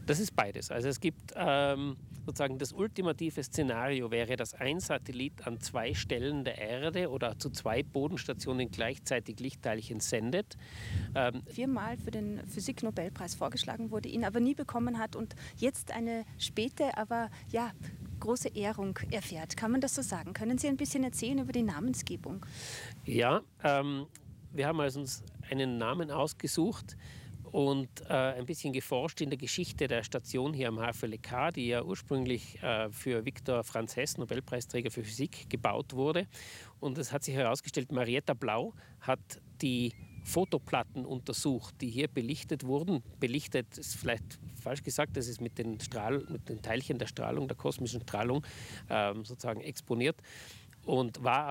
Das ist beides. Also es gibt sozusagen das ultimative Szenario wäre, dass ein Satellit an 2 Stellen der Erde oder zu 2 Bodenstationen gleichzeitig Lichtteilchen sendet. 4-mal für den Physik-Nobelpreis vorgeschlagen wurde, ihn aber nie bekommen hat und jetzt eine späte, aber ja, große Ehrung erfährt. Kann man das so sagen? Können Sie ein bisschen erzählen über die Namensgebung? Ja, wir haben also uns einen Namen ausgesucht und ein bisschen geforscht in der Geschichte der Station hier am HFLK, die ja ursprünglich für Viktor Franz Hess, Nobelpreisträger für Physik, gebaut wurde. Und es hat sich herausgestellt, Marietta Blau hat die Fotoplatten untersucht, die hier belichtet wurden. Belichtet ist vielleicht falsch gesagt, das ist mit den Teilchen der Strahlung, der kosmischen Strahlung sozusagen exponiert. Und war